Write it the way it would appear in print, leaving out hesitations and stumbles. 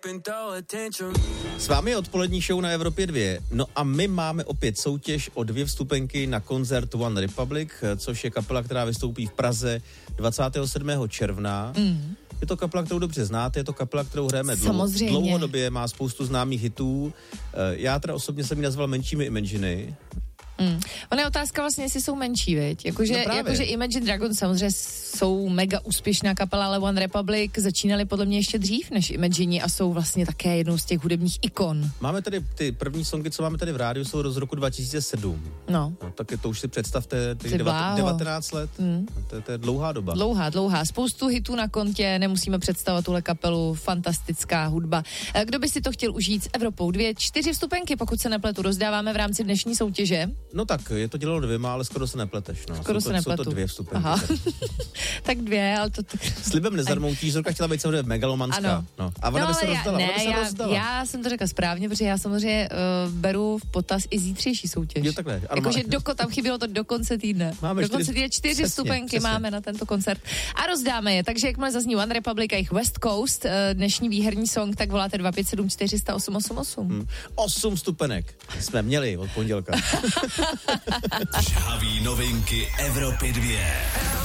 S vámi je odpolední show na Evropě 2. No a my máme opět soutěž o 2 vstupenky na koncert One Republic, což je kapela, která vystoupí v Praze 27. června. Je to kapela, kterou dobře znáte, je to kapela, kterou hrajeme dlouhodobě, má spoustu známých hitů. Já teda osobně jsem ji nazval Menšími Imaginy. Ona je otázka vlastně, jestli jsou menší, viď? Jakože Imagine Dragons samozřejmě jsou mega úspěšná kapela, ale One Republic začínali podle mě ještě dřív než Imagine a jsou vlastně také jednou z těch hudebních ikon. Máme tady ty první songy, co máme tady v rádiu, jsou z roku 2007. No tak to už si představte, 19 let. To je dlouhá doba. Dlouhá. Spoustu hitů na kontě, nemusíme představovat tuhle kapelu, fantastická hudba. Kdo by si to chtěl užít s Evropou 2? 4 vstupenky, pokud se nepletu, rozdáváme v rámci dnešní soutěže. No tak, je to dělalo 2, ale skoro se nepleteš. No. Jsou to 2 vstupenky. Aha. Tak 2, ale to... Slibem nezarmoutíš, Zorka chtěla být samozřejmě megalomanská. Ano. No. A ona by se rozdala. Já jsem to řekla správně, protože já samozřejmě beru v potaz i zítřejší soutěž. Jo, takhle. Jakože tam chybělo to do konce týdne. Máme do konce týdne 4 vstupenky máme na tento koncert. A rozdáme je, takže jakmile zazní One Republic a jejich West Coast, dnešní výherní song, tak voláte 257 400 888. 8 vstupenek jsme měli od pondělka. Žhaví novinky Evropy 2.